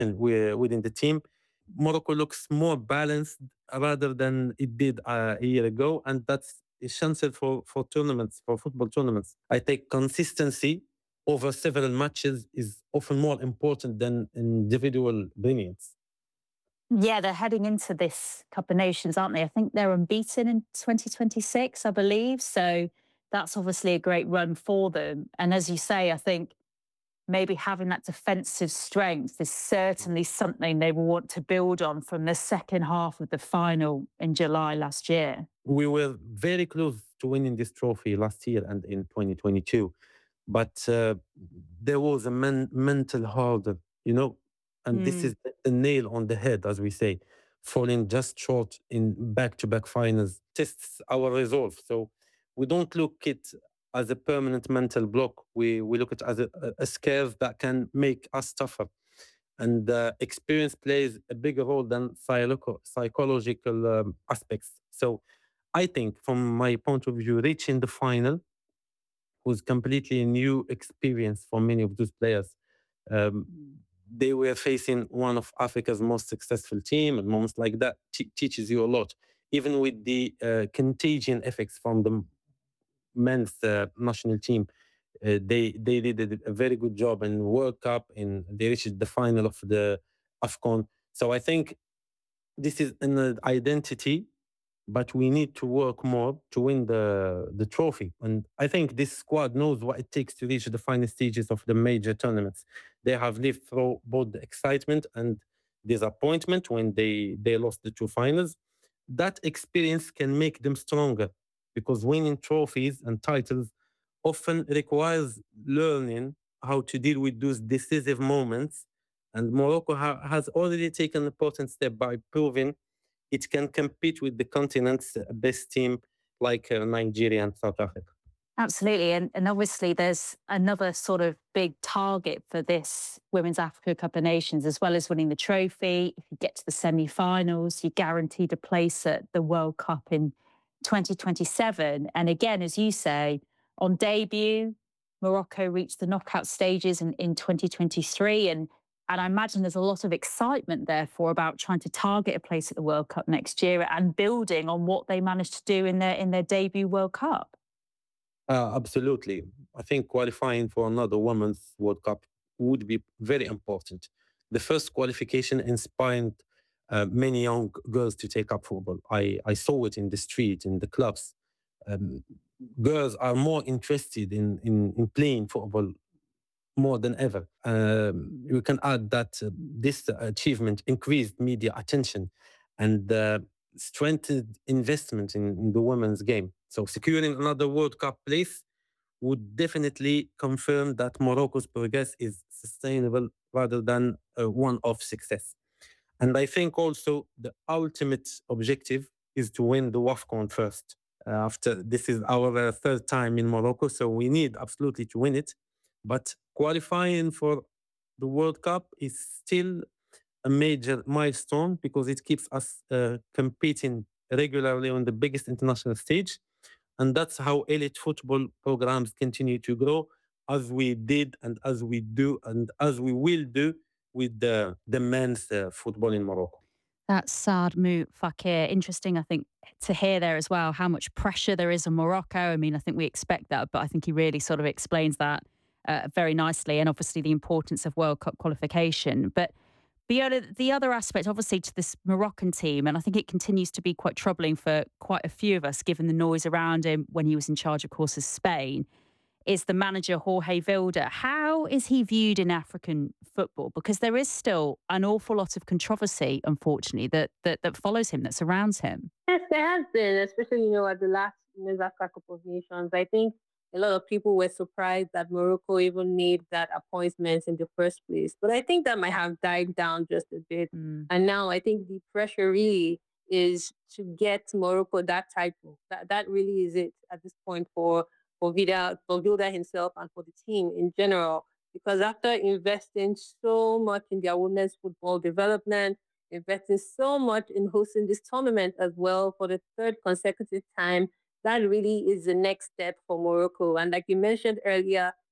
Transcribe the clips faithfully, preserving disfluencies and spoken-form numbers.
and we within the team. Morocco looks more balanced rather than it did uh, a year ago, and that's essential for for tournaments, for football tournaments. I think consistency over several matches is often more important than individual brilliance. Yeah, they're heading into this Cup of Nations, aren't they? I think they're unbeaten in twenty twenty-six, I believe. So that's obviously a great run for them. And as you say, I think maybe having that defensive strength is certainly something they will want to build on from the second half of the final in July last year. We were very close to winning this trophy last year and in twenty twenty-two, but uh, there was a men- mental hurdle, you know, and this Mm. is a nail on the head, as we say, falling just short in back-to-back finals tests our resolve. So we don't look it as a permanent mental block. We we look at it as a, a a scare that can make us tougher. And uh, experience plays a bigger role than psycholo- psychological um, aspects. So I think, from my point of view, reaching the final was completely a new experience for many of those players. Um, they were facing one of Africa's most successful team, and moments like that te- teaches you a lot. Even with the uh, contagion effects from the men's uh, national team, uh, they they did a a very good job in World Cup, and they reached the final of the AFCON. So I think this is an uh, identity, but we need to work more to win the the trophy. And I think this squad knows what it takes to reach the final stages of the major tournaments. They have lived through both the excitement and disappointment when they they lost the two finals. That experience can make them stronger because winning trophies and titles often requires learning how to deal with those decisive moments. And Morocco ha- has already taken an important step by proving it can compete with the continent's best team like uh, Nigeria and South Africa. Absolutely. And, and obviously, there's another sort of big target for this Women's Africa Cup of Nations, as well as winning the trophy. If you get to the semi finals, you're guaranteed a place at the World Cup in twenty twenty-seven. And again, as you say, on debut, Morocco reached the knockout stages in, in twenty twenty-three. And, and I imagine there's a lot of excitement, therefore, about trying to target a place at the World Cup next year and building on what they managed to do in their, in their debut World Cup. Uh, absolutely. I think qualifying for another Women's World Cup would be very important. The first qualification inspired uh, many young girls to take up football. I, I saw it in the street, in the clubs. Um, Girls are more interested in, in, in playing football more than ever. Um, you can add that uh, this achievement increased media attention and uh, strengthened investment in, in the women's game. So securing another World Cup place would definitely confirm that Morocco's progress is sustainable rather than uh, one of success. And I think also the ultimate objective is to win the WAFCON first. Uh, after this is our uh, third time in Morocco, so we need absolutely to win it. But qualifying for the World Cup is still a major milestone because it keeps us uh, competing regularly on the biggest international stage. And that's how elite football programs continue to grow, as we did and as we do and as we will do with the, the men's uh, football in Morocco. That's Saad Mu Fakir. Interesting, I think, to hear there as well how much pressure there is on Morocco. I mean, I think we expect that, but I think he really sort of explains that uh, very nicely, and obviously the importance of World Cup qualification. But the other, the other aspect, obviously, to this Moroccan team, and I think it continues to be quite troubling for quite a few of us, given the noise around him when he was in charge, of course, of Spain, is the manager Jorge Vilda. How is he viewed in African football? Because there is still an awful lot of controversy, unfortunately, that that, that follows him, that surrounds him. Yes, there has been, especially, you know, at the last Men's Africa Cup of Nations. I think a lot of people were surprised that Morocco even made that appointment in the first place. But I think that might have died down just a bit. Mm. And now I think the pressure really is to get Morocco that title. That that really is it at this point for for Vida, for Vilda himself and for the team in general. Because after investing so much in their women's football development, investing so much in hosting this tournament as well for the third consecutive time, that really is the next step for Morocco. And like you mentioned earlier,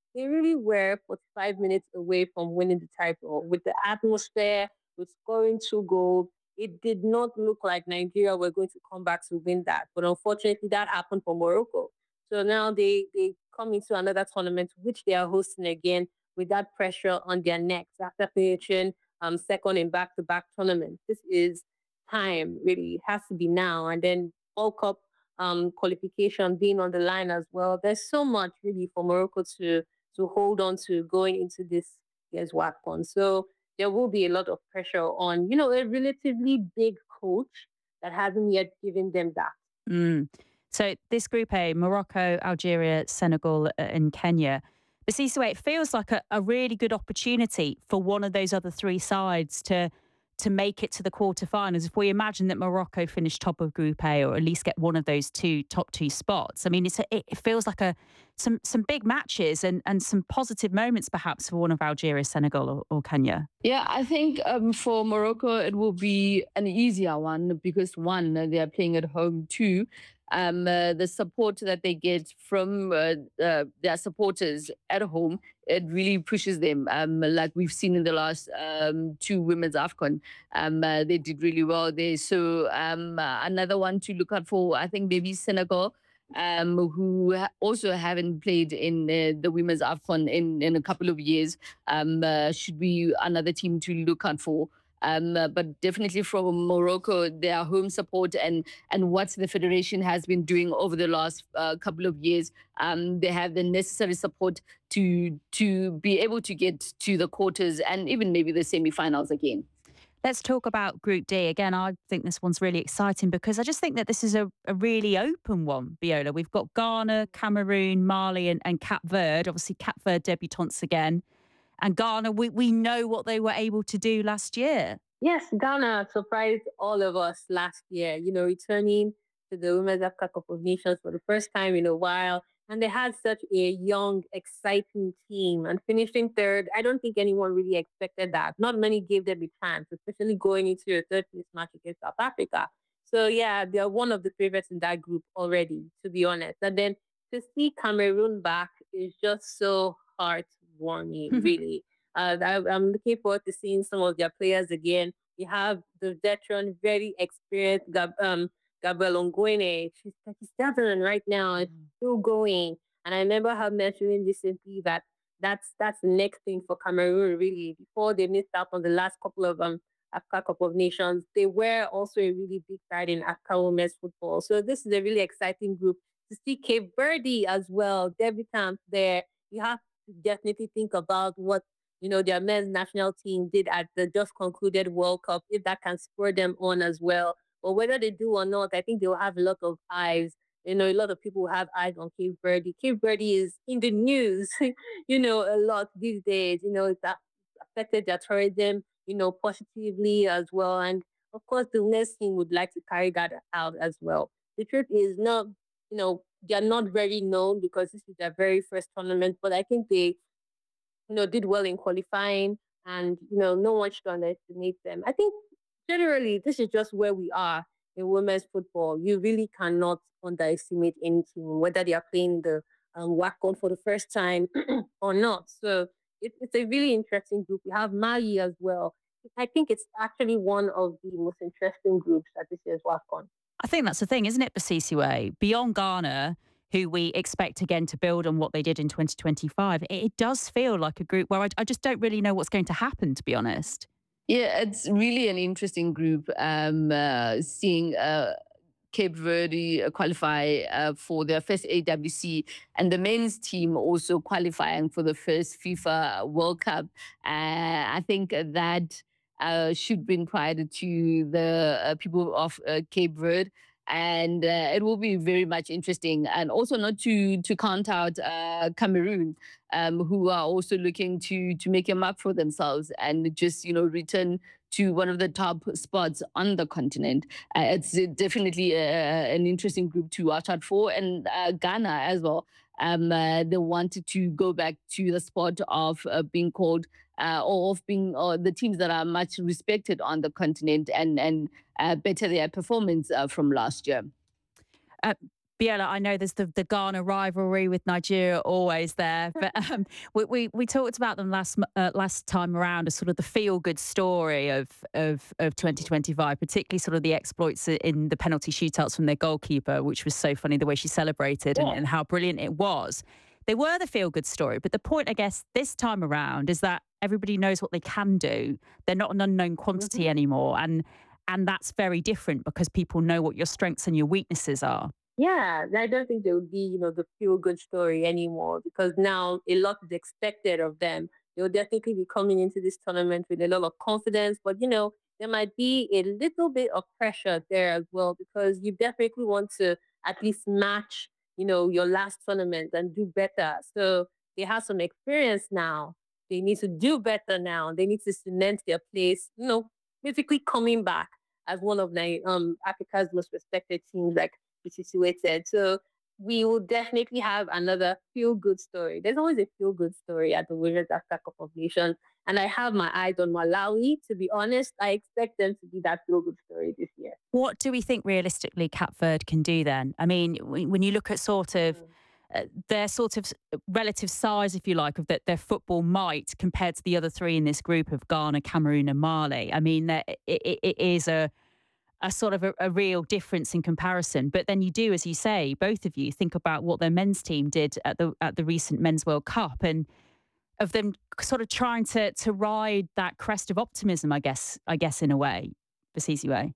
they really were forty-five minutes away from winning the title with the atmosphere, with scoring two goals. It did not look like Nigeria were going to come back to win that. But unfortunately, that happened for Morocco. So now they, they come into another tournament, which they are hosting again with that pressure on their necks after finishing um, second in back to back tournaments. This is time, really. It has to be now. And then World Cup um, qualification being on the line as well. There's so much really for Morocco to to hold on to going into this year's WACON. So there will be a lot of pressure on, you know, a relatively big coach that hasn't yet given them that. Mm. So this Group A, Morocco, Algeria, Senegal, uh, and Kenya. But see, so it feels like a, a really good opportunity for one of those other three sides to to make it to the quarterfinals. If we imagine that Morocco finished top of Group A, or at least get one of those two top two spots, I mean, it's a, it feels like a some some big matches and and some positive moments perhaps for one of Algeria, Senegal, or, or Kenya. Yeah, I think um, for Morocco it will be an easier one because one, uh, they are playing at home. Two, um, uh, the support that they get from uh, uh, their supporters at home, it really pushes them. Um, like we've seen in the last um, two women's AFCON, um, uh, they did really well there. So um, uh, another one to look out for, I think maybe Senegal, um, who ha- also haven't played in uh, the women's AFCON in, in a couple of years, um, uh, should be another team to look out for. Um, uh, but definitely from Morocco, their home support and and what the federation has been doing over the last uh, couple of years, um, they have the necessary support to to be able to get to the quarters and even maybe the semi-finals again. Let's talk about Group D. Again, I think this one's really exciting because I just think that this is a, a really open one, Biola. We've got Ghana, Cameroon, Mali, and, and Cap Verde. Obviously, Cap Verde debutantes again. And Ghana, we, we know what they were able to do last year. Yes, Ghana surprised all of us last year, you know, returning to the Women's Africa Cup of Nations for the first time in a while. And they had such a young, exciting team and finishing third. I don't think anyone really expected that. Not many gave them a chance, especially going into a third place match against South Africa. So, yeah, they're one of the favorites in that group already, to be honest. And then to see Cameroon back is just so heartwarming, really. Uh, I, I'm looking forward to seeing some of their players again. We have the veteran, very experienced Gab, um, Gabriel Ongwene. She's thirty-seven right now and still going. And I remember her mentioning recently that that's that's the next thing for Cameroon, really. Before they missed out on the last couple of um, Africa Cup of Nations, they were also a really big side in Africa women's football. So this is a really exciting group. To see Cape Verde as well, debutants there. You have to definitely think about what you know, their men's national team did at the just concluded World Cup, if that can spur them on as well. But whether they do or not, I think they'll have a lot of eyes. You know, a lot of people will have eyes on Cape Verde. Cape Verde is in the news, you know, a lot these days. You know, it's affected their tourism, you know, positively as well. And of course, the next team would like to carry that out as well. The truth is not, you know, they're not very known because this is their very first tournament, but I think they you know, did well in qualifying, and you know, no one should underestimate them. I think generally this is just where we are in women's football. You really cannot underestimate any team, whether they are playing the um, WACON for the first time or not. So it, it's a really interesting group. We have Mali as well. I think it's actually one of the most interesting groups at this year's WACON. I think that's the thing, isn't it, Basisiwe? Beyond Ghana, who we expect again to build on what they did in twenty twenty-five, it, it does feel like a group where I, I just don't really know what's going to happen, to be honest. Yeah, it's really an interesting group. Um, uh, seeing uh, Cape Verde qualify uh, for their first A W C and the men's team also qualifying for the first FIFA World Cup. Uh, I think that uh, should bring pride to the uh, people of uh, Cape Verde. And uh, it will be very much interesting. And also not to to count out uh, Cameroon, um, who are also looking to to make a mark for themselves and just, you know, return to one of the top spots on the continent. Uh, it's definitely a, an interesting group to watch out for. And uh, Ghana as well. Um, uh, they wanted to go back to the spot of uh, being called uh, or of being uh, the teams that are much respected on the continent and and uh, better their performance uh, from last year. Uh, Biola, I know there's the, the Ghana rivalry with Nigeria always there, but um, we, we we talked about them last uh, last time around as sort of the feel good story of of of twenty twenty-five, particularly sort of the exploits in the penalty shootouts from their goalkeeper, which was so funny the way she celebrated and, Yeah. and how brilliant it was. They were the feel good story, but the point, I guess, this time around is that everybody knows what they can do. They're not an unknown quantity Mhm. anymore, and and that's very different because people know what your strengths and your weaknesses are. Yeah, I don't think there would be, you know, the feel good story anymore because now a lot is expected of them. They'll definitely be coming into this tournament with a lot of confidence, but you know, there might be a little bit of pressure there as well because you definitely want to at least match, you know, your last tournament and do better. So they have some experience now. They need to do better now. They need to cement their place, you know, basically coming back as one of Ni- um Africa's most respected teams. Like situated. So we will definitely have another feel good story. There's always a feel good story at the Women's Africa Cup of Nations. And I have my eyes on Malawi. To be honest, I expect them to be that feel good story this year. What do we think realistically Cap Verde can do then? I mean, when when you look at sort of Mm. uh, their sort of s- relative size, if you like, of the, their football might compared to the other three in this group of Ghana, Cameroon, and Mali. I mean, there- it, it, it is a a sort of a, a real difference in comparison. But then you do, as you say, both of you think about what their men's team did at the at the recent Men's World Cup and of them sort of trying to to ride that crest of optimism, I guess, I guess in a way, Basisi way.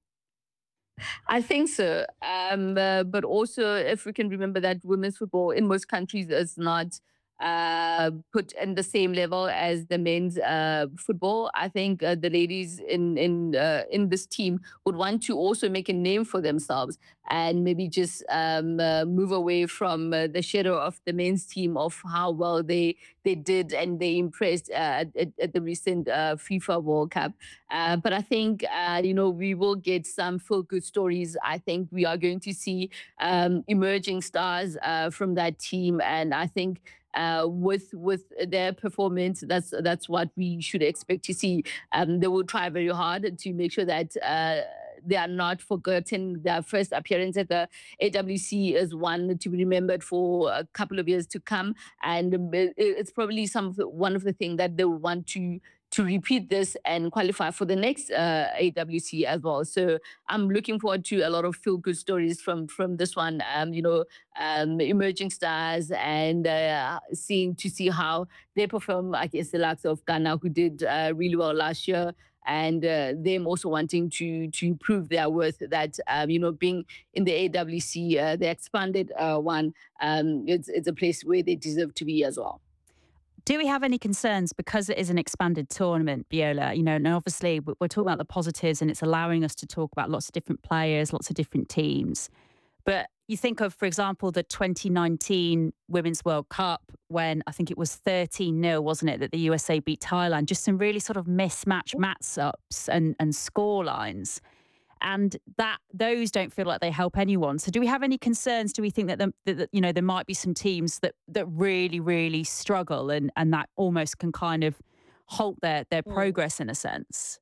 I think so. Um, uh, but also, if we can remember that women's football in most countries is not uh, put in the same level as the men's uh, football. I think uh, the ladies in in uh, in this team would want to also make a name for themselves and maybe just um, uh, move away from uh, the shadow of the men's team of how well they they did and they impressed uh, at, at the recent uh, FIFA World Cup. Uh, but I think, uh, you know, we will get some feel good stories. I think we are going to see um, emerging stars uh, from that team. And I think uh, with with their performance, that's that's what we should expect to see. Um, they will try very hard to make sure that uh, they are not forgotten. Their first appearance at the A W C is one to be remembered for a couple of years to come. And um, it- it's probably some of the, one of the things that they want to to repeat this and qualify for the next uh, A W C as well. So I'm looking forward to a lot of feel good stories from from this one. Um, you know, um, emerging stars and uh, seeing to see how they perform against the likes of Ghana, who did uh, really well last year. And uh, them also wanting to to prove their worth that um, you know being in the A W C, uh, the expanded uh, one, um, it's it's a place where they deserve to be as well. Do we have any concerns because it is an expanded tournament, Biola? You know, and obviously we- we're talking about the positives and it's allowing us to talk about lots of different players, lots of different teams. But you think of, for example, the twenty nineteen Women's World Cup when I think it was thirteen nil, wasn't it, that the U S A beat Thailand? Just some really sort of mismatched match-ups and, and score lines. And that those don't feel like they help anyone. So do we have any concerns? Do we think that, the, that that, you know there might be some teams that that really really struggle and and that almost can kind of halt their their Mm. progress in a sense?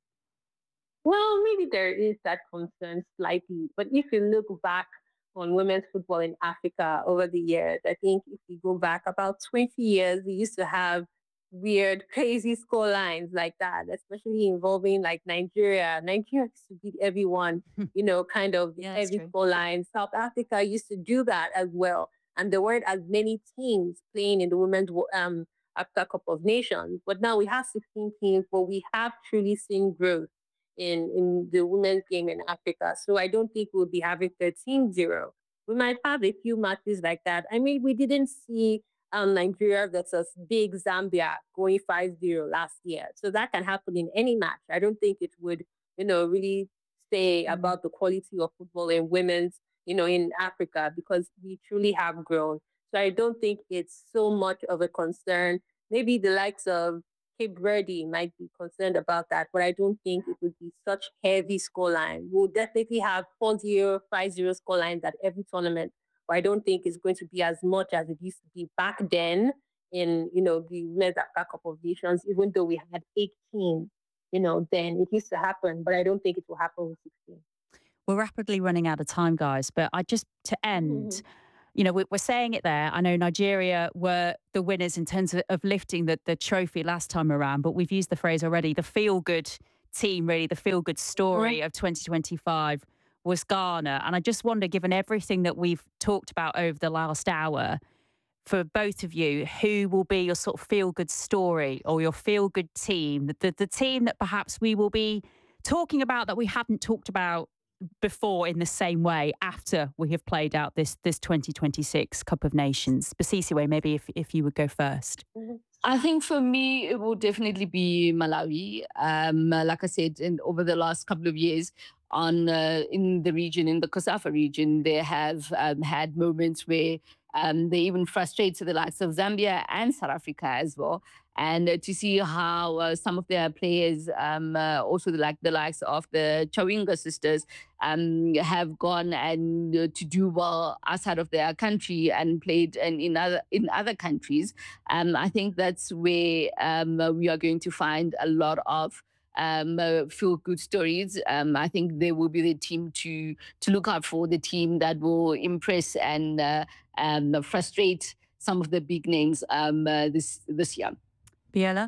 Well, maybe there is that concern slightly, but if you look back on women's football in Africa over the years, I think if you go back about twenty years, we used to have weird, crazy score lines like that, especially involving like Nigeria. Nigeria used to beat everyone, you know, kind of Yeah, that's every true. score line. South Africa used to do that as well. And there weren't as many teams playing in the women's wo- um, Africa Cup of Nations. But now we have sixteen teams, but we have truly seen growth in in the women's game in Africa. So I don't think we'll be having thirteen zero. We might have a few matches like that. I mean, we didn't see um, Nigeria versus big Zambia going five zero last year. So that can happen in any match. I don't think it would, you know, really say Mm. about the quality of football in women's, you know, in Africa because we truly have grown. So I don't think it's so much of a concern. Maybe the likes of Cape Verde might be concerned about that, but I don't think it would be such heavy scoreline. We'll definitely have four zero, five zero scorelines at every tournament, but I don't think it's going to be as much as it used to be back then in, you know, the Women's Africa Cup of Nations, even though we had eighteen, you know, then it used to happen, but I don't think it will happen with sixteen. We're rapidly running out of time, guys. But I just to end. you know, we- we're saying it there. I know Nigeria were the winners in terms of, of lifting the, the trophy last time around, but we've used the phrase already. The feel-good team, really, the feel-good story of twenty twenty-five was Ghana. And I just wonder, given everything that we've talked about over the last hour, for both of you, who will be your sort of feel-good story or your feel-good team, the, the, the team that perhaps we will be talking about that we hadn't talked about before in the same way after we have played out this this twenty twenty-six Cup of Nations? Basisiwe, maybe if, if you would go first. I think for me, it will definitely be Malawi. Um, uh, like I said, in, over the last couple of years, on uh, in the region, in the COSAFA region, they have um, had moments where um, they even frustrated the likes of Zambia and South Africa as well. And uh, to see how uh, some of their players, um, uh, also the, like the likes of the Chawinga sisters, um, have gone and uh, to do well outside of their country and played in, in other in other countries. Um, I think that's where um, uh, we are going to find a lot of um, uh, feel-good stories. Um, I think they will be the team to to look out for, the team that will impress and uh, um, frustrate some of the big names um, uh, this this year. Biella?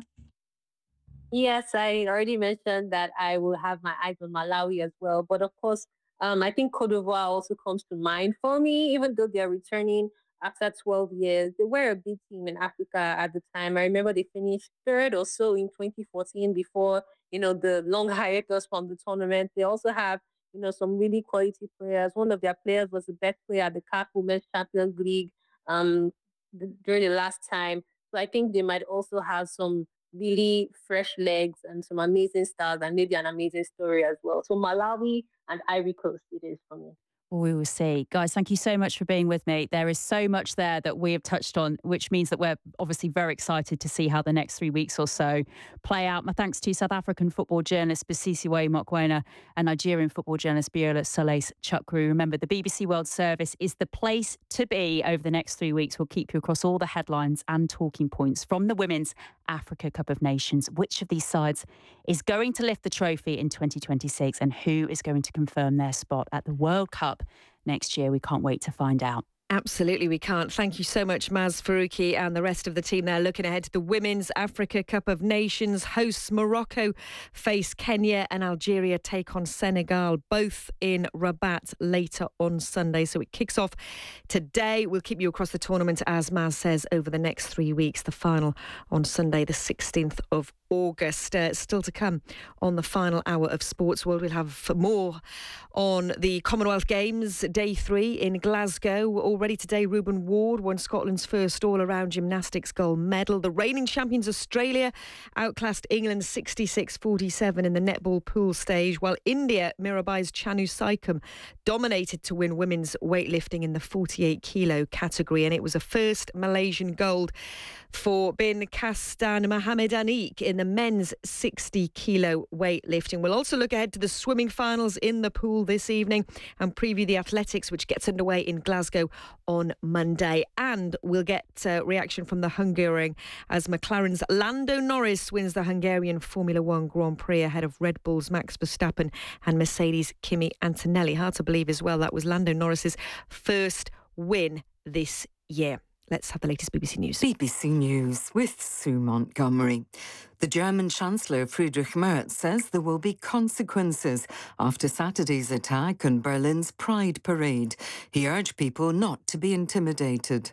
Yes, I already mentioned that I will have my eyes on Malawi as well. But of course, um, I think Cote d'Ivoire also comes to mind for me, even though they're returning after twelve years. They were a big team in Africa at the time. I remember they finished third or so in twenty fourteen before, you know, the long hiatus from the tournament. They also have, you know, some really quality players. One of their players was the best player at the C A F Women's Champions League um, th- during the last time. So I think they might also have some really fresh legs and some amazing stars and maybe an amazing story as well. So Malawi and Ivory Coast it is for me. We will see. Guys, thank you so much for being with me. There is so much there that we have touched on, which means that we're obviously very excited to see how the next three weeks or so play out. My thanks to South African football journalist Basisiwe Mokoena and Nigerian football journalist Biola Solis Chukwu. Remember, the B B C World Service is the place to be over the next three weeks. We'll keep you across all the headlines and talking points from the Women's Africa Cup of Nations. Which of these sides is going to lift the trophy in twenty twenty-six and who is going to confirm their spot at the World Cup next year? We can't wait to find out. Absolutely, we can't. Thank you so much, Maz Faruqi and the rest of the team there. Looking ahead to the Women's Africa Cup of Nations. Hosts Morocco face Kenya and Algeria take on Senegal, both in Rabat later on Sunday. So it kicks off today. We'll keep you across the tournament, as Maz says, over the next three weeks. The final on Sunday, the sixteenth of August. Uh, still to come on the final hour of Sports World. We'll have more on the Commonwealth Games, day three in Glasgow. Already today, Ruben Ward won Scotland's first all-around gymnastics gold medal. The reigning champions Australia outclassed England sixty-six forty-seven in the netball pool stage, while India, Mirabai's Chanu Saikum, dominated to win women's weightlifting in the forty-eight kilo category. And it was a first Malaysian gold for Bin Kastan Mohamed Anik in the men's sixty kilo weightlifting. We'll also look ahead to the swimming finals in the pool this evening and preview the athletics, which gets underway in Glasgow on Monday. And we'll get uh, reaction from the Hungarian as McLaren's Lando Norris wins the Hungarian Formula One Grand Prix ahead of Red Bull's Max Verstappen and Mercedes' Kimi Antonelli. Hard to believe as well, that was Lando Norris's first win this year. Let's have the latest B B C News. B B C News with Sue Montgomery. The German Chancellor Friedrich Merz says there will be consequences after Saturday's attack on Berlin's Pride Parade. He urged people not to be intimidated.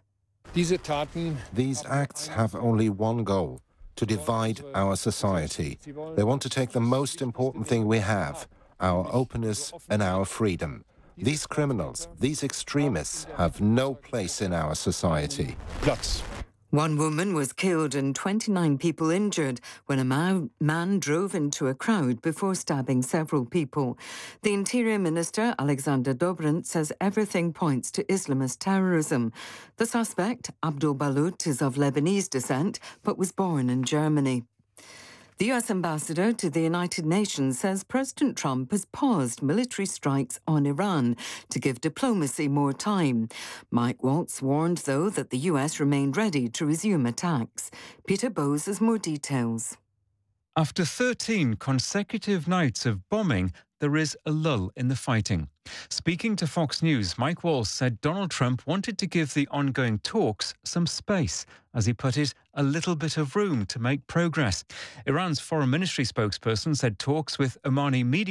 These acts have only one goal: to divide our society. They want to take the most important thing we have, our openness and our freedom. These criminals, these extremists, have no place in our society. One woman was killed and twenty-nine people injured when a ma- man drove into a crowd before stabbing several people. The Interior Minister, Alexander Dobrindt, says everything points to Islamist terrorism. The suspect, Abdul Balut, is of Lebanese descent but was born in Germany. The U S ambassador to the United Nations says President Trump has paused military strikes on Iran to give diplomacy more time. Mike Waltz warned, though, that the U S remained ready to resume attacks. Peter Bowes has more details. After thirteen consecutive nights of bombing, there is a lull in the fighting. Speaking to Fox News, Mike Walls said Donald Trump wanted to give the ongoing talks some space, as he put it, a little bit of room to make progress. Iran's foreign ministry spokesperson said talks with Omani media